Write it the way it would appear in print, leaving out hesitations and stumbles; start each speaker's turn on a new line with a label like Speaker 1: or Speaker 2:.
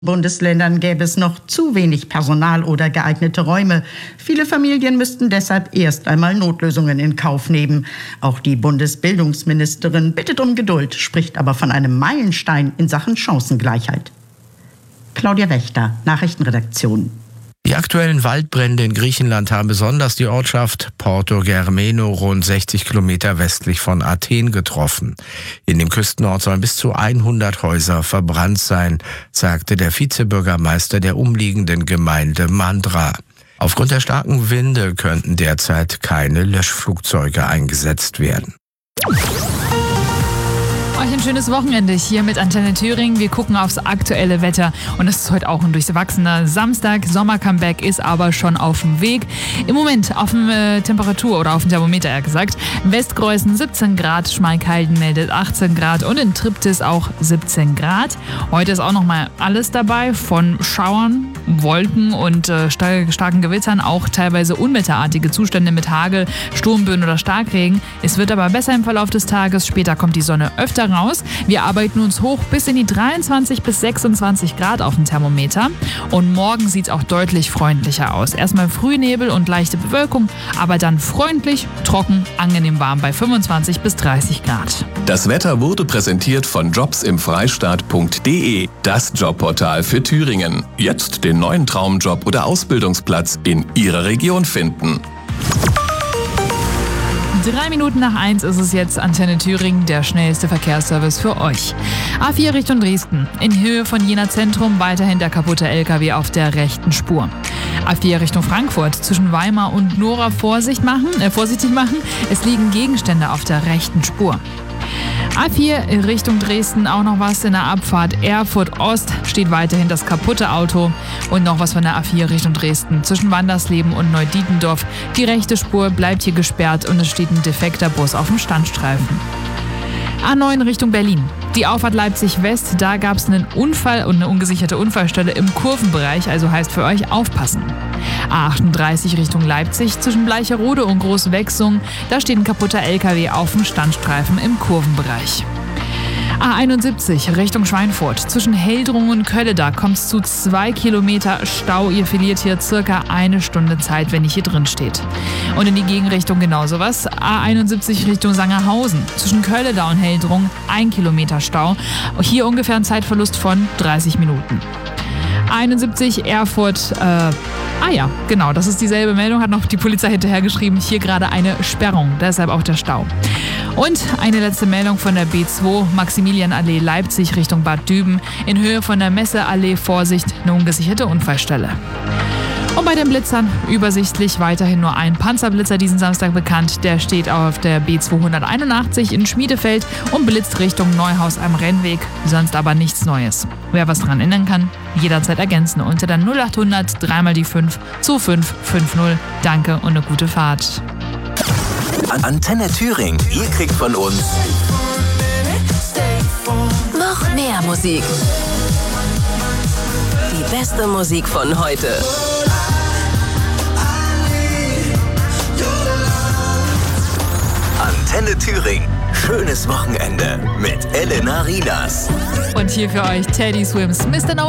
Speaker 1: Bundesländern gäbe es noch zu wenig Personal oder geeignete Räume. Viele Familien müssten deshalb erst einmal Notlösungen in Kauf nehmen. Auch die Bundesbildungsministerin bittet um Geduld, spricht aber von einem Meilenstein in Sachen Chancengleichheit. Claudia Wächter, Nachrichtenredaktion.
Speaker 2: Die aktuellen Waldbrände in Griechenland haben besonders die Ortschaft Porto Germeno rund 60 Kilometer westlich von Athen getroffen. In dem Küstenort sollen bis zu 100 Häuser verbrannt sein, sagte der Vizebürgermeister der umliegenden Gemeinde Mandra. Aufgrund der starken Winde könnten derzeit keine Löschflugzeuge eingesetzt werden.
Speaker 3: Euch ein schönes Wochenende hier mit Antenne Thüringen. Wir gucken aufs aktuelle Wetter und es ist heute auch ein durchwachsener Samstag. Sommer-Comeback ist aber schon auf dem Weg. Im Moment auf dem Temperatur oder auf dem Thermometer eher gesagt. Westgreußen 17 Grad, Schmalkalden meldet 18 Grad und in Triptis auch 17 Grad. Heute ist auch noch mal alles dabei, von Schauern, Wolken und starken Gewittern, auch teilweise unwetterartige Zustände mit Hagel, Sturmböen oder Starkregen. Es wird aber besser im Verlauf des Tages. Später kommt die Sonne öfter raus. Wir arbeiten uns hoch bis in die 23 bis 26 Grad auf dem Thermometer. Und morgen sieht es auch deutlich freundlicher aus. Erstmal Frühnebel und leichte Bewölkung, aber dann freundlich, trocken, angenehm warm bei 25 bis 30 Grad.
Speaker 4: Das Wetter wurde präsentiert von jobsimfreistaat.de, das Jobportal für Thüringen. Jetzt den neuen Traumjob oder Ausbildungsplatz in Ihrer Region finden.
Speaker 3: 3 Minuten nach 1 ist es jetzt. Antenne Thüringen, der schnellste Verkehrsservice für euch. A4 Richtung Dresden. In Höhe von Jena Zentrum weiterhin der kaputte LKW auf der rechten Spur. A4 Richtung Frankfurt. Zwischen Weimar und Nora vorsichtig machen. Es liegen Gegenstände auf der rechten Spur. A4 Richtung Dresden, auch noch was in der Abfahrt Erfurt Ost, steht weiterhin das kaputte Auto und noch was von der A4 Richtung Dresden zwischen Wandersleben und Neudietendorf. Die rechte Spur bleibt hier gesperrt und es steht ein defekter Bus auf dem Standstreifen. A9 Richtung Berlin. Die Auffahrt Leipzig West, da gab es einen Unfall und eine ungesicherte Unfallstelle im Kurvenbereich, also heißt für euch aufpassen. A38 Richtung Leipzig zwischen Bleicherode und Großwechsung, da steht ein kaputter LKW auf dem Standstreifen im Kurvenbereich. A71 Richtung Schweinfurt. Zwischen Heldrungen und Kölle, da kommt es zu 2 Kilometer Stau. Ihr verliert hier circa 1 Stunde Zeit, wenn ihr hier drin steht. Und in die Gegenrichtung genauso was. A71 Richtung Sangerhausen. Zwischen Kölle und Heldrungen 1 Kilometer Stau. Hier ungefähr ein Zeitverlust von 30 Minuten. 71 Erfurt, genau, das ist dieselbe Meldung, hat noch die Polizei hinterhergeschrieben. Hier gerade eine Sperrung, deshalb auch der Stau. Und eine letzte Meldung von der B2, Maximilianallee Leipzig Richtung Bad Düben. In Höhe von der Messeallee Vorsicht, eine ungesicherte Unfallstelle. Und bei den Blitzern übersichtlich weiterhin nur ein Panzerblitzer diesen Samstag bekannt. Der steht auf der B281 in Schmiedefeld und blitzt Richtung Neuhaus am Rennweg. Sonst aber nichts Neues. Wer was dran ändern kann, jederzeit ergänzen unter der 0800 3 die 5 2550. Danke und eine gute Fahrt.
Speaker 5: Antenne Thüringen, ihr kriegt von uns noch mehr Musik. Die beste Musik von heute. Antenne Thüringen. Schönes Wochenende mit Elena Rinas.
Speaker 3: Und hier für euch Teddy Swims, Mr. No